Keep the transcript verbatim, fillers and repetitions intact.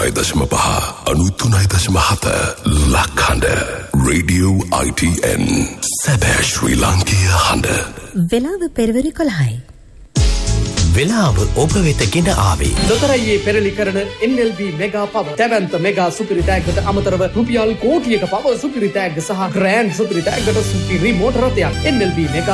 අනූතුනයි දශම පහ අනූතුනයි දශම හත ලක්හඬ රේඩියෝ I T N සැබෑ ශ්‍රී ලාංකීය හඬ වෙලාව පෙරවරු කොළහයි. වෙලාව ඔබ වෙත ගෙන ආවේ දොතරයියේ පෙරලි කරන N L B මෙගා පව දැවැන්ත මෙගා සුපිරි තෑග්ගට අමතරව රුපියල් කෝටියක පව සුපිරි තෑග්ග සහ ග්‍රෑන්ඩ් සුපිරි තෑග්ගට සුපිරි මෝටර රථයක් N L B මෙගා